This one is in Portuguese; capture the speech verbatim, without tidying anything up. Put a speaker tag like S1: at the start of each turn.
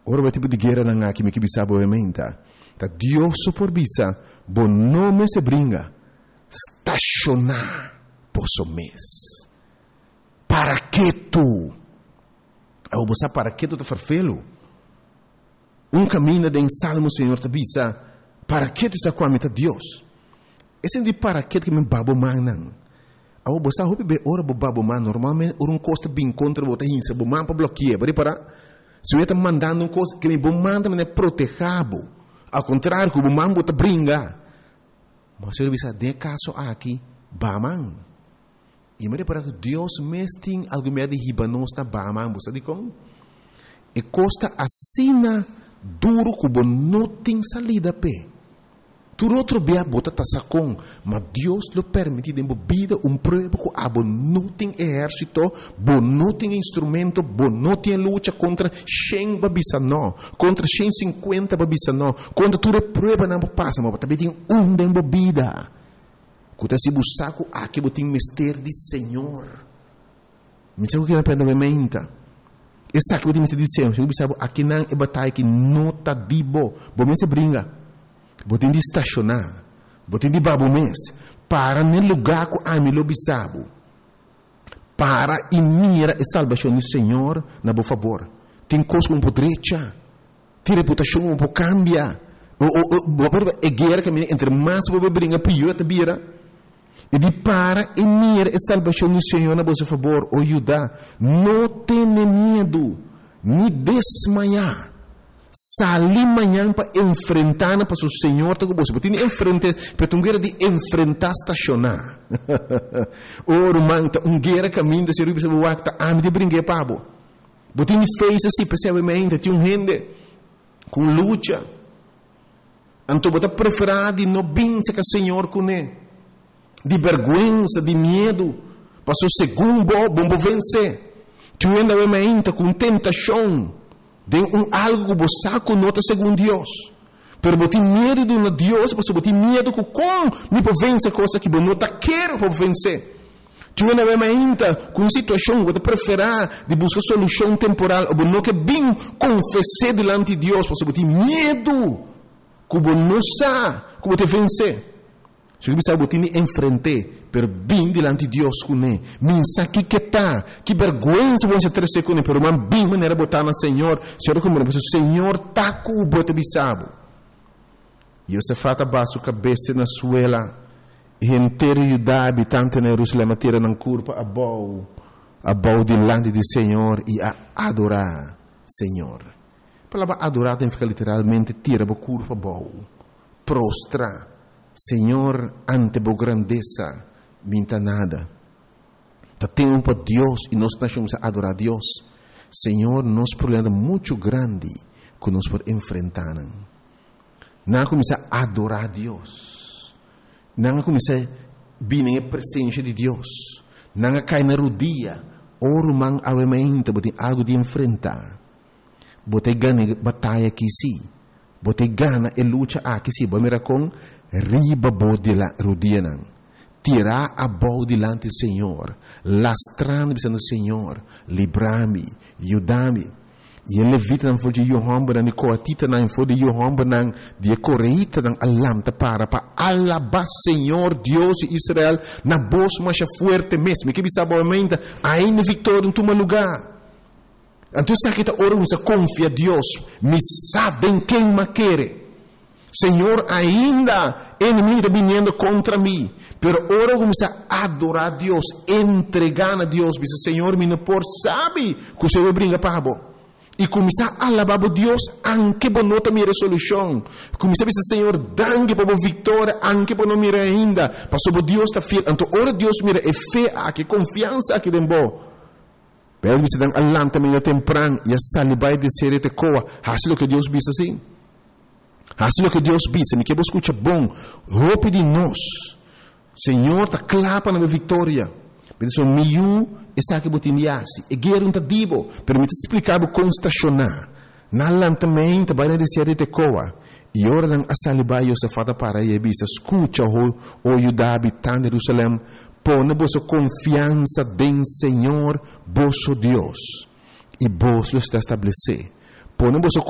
S1: ora vai tipo de guerra na ngaki me que bisabo ementa. Ta Dios por bisa, bo nome se bringa. Stacionar posso mes. Para que tu? Ao bosa para que tu te farfelo? Um caminho de salmo Senhor te bisa. Para que tu está com a meta Deus? Esse de para que que me babo manang. Ao bosa hope be ora bo babo man normalmente ora um costa bem contra bota hinsa bo man para bloquear, bari para. Se eu está mandando um coisa que me bo manda me protejabo. Ao contrário, que o man bota bringa. Mas se eu bisa de caso aqui, baman. E me para que Deus mesting algo me de hibanos na baman, você diz como? E costa assina duro que não tem salida pe. Tu outro bea bota tasacon, mas Deus lhe permite de vida um prova que abo não tem exército, bo não tem instrumento, bo não tem luta contra cem babisano, contra cento e cinquenta babisano, contra tudo prova não passa, mas também tem um de vida. Quando se busca aqui botem mistério de Senhor. Me sabe o que é para a mente? Essa aqui botem mistério de Senhor. Se você sabe aqui não é batalha que não está dibo, bom me se brinca. Botem de estacionar, botem de babo mês, para no lugar que a mim lobisabo, para e mira a salvação do Senhor na boa favor. Tem coisa com podrecha, tem reputação com por cambia, o o o é guerra que entre mais boa brinca pior te bira. E de para e mira a salvação do Senhor na boa favor, o ajuda, não tenha medo, nem desmaiar. Salir amanhã para enfrentar para o Senhor, tá com você. Porque tem enfrentar, para tu guerra de enfrentar estacionar. Ora, manta, um guerra caminho de ser o bispo wakta, ah, me de brinquedo pabo. Porque tem fez assim, percebe tem um rende com luta. Então, bota preferado não bença que o Senhor com ele. De vergonha, de medo, para o segundo bom vencer. Tu ainda vai com tentação. De um algo que você saco nota segundo Deus. Pero você tem medo de um Deus, você tem medo que como me pode vencer coisa que você não quer para vencer. Tu não vai ainda com situação que você prefere de buscar solução temporal, ou não que bem confessar diante de Deus, você tem medo que você não sabe como te vencer. Se você sabe, você enfrentar, pero bem diante de Deus com ele. Minsa que que tá, que vergonha você ter com ele, pero man bem maneira botar no Senhor. Senhor como o Senhor tá com o bote bisabo. E você fata baixo cabeça na suela, e inteiro Judá habitante na Jerusalém tira na curva a bau, a bau diante do Senhor e a adorar Senhor. A palavra adorar tem que ficar literalmente tira a curva bau, prostra. Senhor, ante a grandeza, minta nada. Tá tempo para Deus e nós estamos a adorar a Deus. Senhor, nós problema muito grande que nós podemos enfrentar. Não começar a adorar a Deus. Não começar a vir a presença de Deus. Não cair na rodilha. Oro man avemento, botem algo de enfrentar. Botem ganha batalha aqui sim. Botem gana e luta aqui sim. Bom, mira com riba bode la rodina, tirar a bol delante do Senhor, lastrando pensando Senhor, livra-me, ajuda-me. E ele levita não foi de Yohamba não coatita não foi de Yohamba não de correita não alamta para para alabar Senhor Deus de Israel na voz mais forte mesmo que bisa boamente ainda vitória em teu lugar. Então sabe que tá orando se confia Deus, me sabem quem me quer. Senhor, ainda inimigo está vindo contra mim, pero ora começa a adorar a Deus, entregar a Deus, diz Senhor, me não por sabe que o Senhor brinca para bo. E começar a alabar a Deus, anche por não ter resolução. Começar a dizer Senhor, dangue para a vitória, anche por não mirar ainda, para Deus está fiel. Então ora Deus mira é fé, que confiança aqui dentro. Pero você dá alanta meio temprano e a salibai de ser te coa, assim que Deus diz assim. Assim o que Deus disse, me que você escuta bom, roupa de nós. Senhor, está clapa na vitória. Mas o meu, essa que você me hace. E guerra não está divo, permite explicar como estacionar. Na lantamento, vai na descer de coa. E ora não a salibai o safada para e bisa, escuta o o Judá habitante de Jerusalém, põe vossa confiança em Senhor, vosso Deus. E vos lo está estabelecer. Põe vossa